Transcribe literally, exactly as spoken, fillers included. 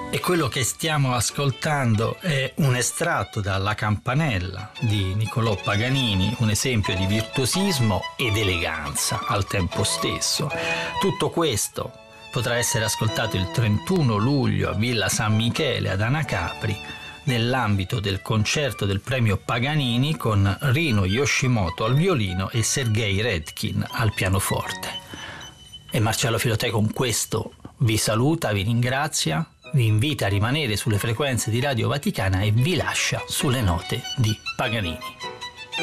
E quello che stiamo ascoltando è un estratto dalla Campanella di Niccolò Paganini, un esempio di virtuosismo ed eleganza al tempo stesso. Tutto questo potrà essere ascoltato il trentuno luglio a Villa San Michele ad Anacapri, nell'ambito del concerto del premio Paganini con Rino Yoshimoto al violino e Sergei Redkin al pianoforte. E Marcello Filotei con questo vi saluta, vi ringrazia, vi invita a rimanere sulle frequenze di Radio Vaticana e vi lascia sulle note di Paganini.